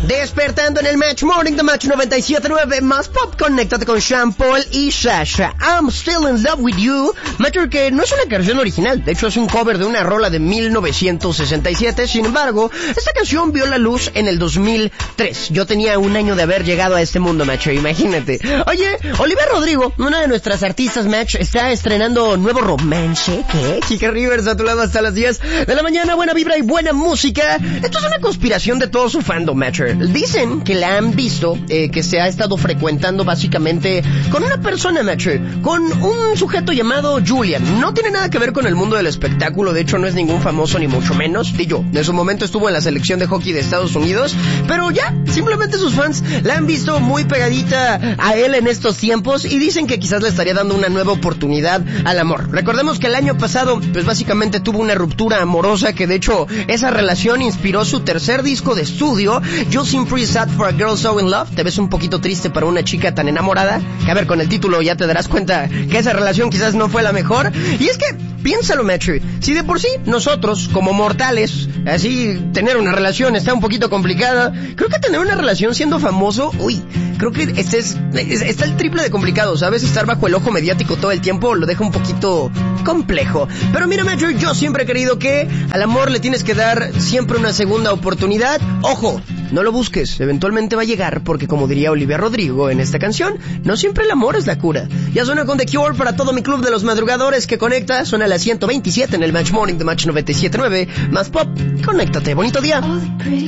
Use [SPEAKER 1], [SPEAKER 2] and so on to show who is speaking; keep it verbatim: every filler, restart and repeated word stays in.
[SPEAKER 1] Despertando en el Match Morning de Match noventa y siete punto nueve más pop, conéctate con Sean Paul y Sasha. I'm Still in Love with You. Matter que no es una canción original, de hecho es un cover de una rola de mil novecientos sesenta y siete. Sin embargo, esta canción vio la luz en el dos mil tres. Yo tenía un año de haber llegado a este mundo, Match, imagínate. Oye, Olivia Rodrigo, una de nuestras artistas, Match, está estrenando nuevo romance. ¿Qué? Chica Rivers a tu lado hasta las diez de la mañana. Buena vibra y buena música. Esto es una conspiración de todo su fandom, Match. Dicen que la han visto, eh, que se ha estado frecuentando básicamente con una persona, Match, con un sujeto llamado Julian. No tiene nada que ver con el mundo del espectáculo, de hecho no es ningún famoso ni mucho menos. Y yo, en su momento estuvo en la selección de hockey de Estados Unidos, pero ya, simplemente sus fans la han visto muy pegadita a él en estos tiempos y dicen que quizás le estaría dando una nueva oportunidad al amor. Recordemos que el año pasado, pues básicamente tuvo una ruptura amorosa que de hecho esa relación inspiró su tercer disco de estudio, You Seem Pretty Sad for a Girl So in Love. Te ves un poquito triste para una chica tan enamorada, que a ver, con el título ya te darás cuenta que esa relación quizás no fue la mejor. Y es que, piénsalo, Metro, si de por sí nosotros, como mortales, así tener una relación está un poquito complicada, creo que tener una relación siendo famoso, uy, creo que este es, es, está el triple de complicado, ¿sabes? Estar bajo el ojo mediático todo el tiempo lo deja un poquito complejo. Pero mira, Metro, yo siempre he querido que al amor le tienes que dar siempre una segunda oportunidad. Ojo, no lo busques, eventualmente va a llegar, porque como diría Olivia Rodrigo en esta canción, no siempre el amor es la cura. Ya suena con The Cure para todo mi club de los madrugadores que conecta, suena a las ciento veintisiete en el Match Morning de Match noventa y siete punto nueve, más pop, conéctate, bonito día.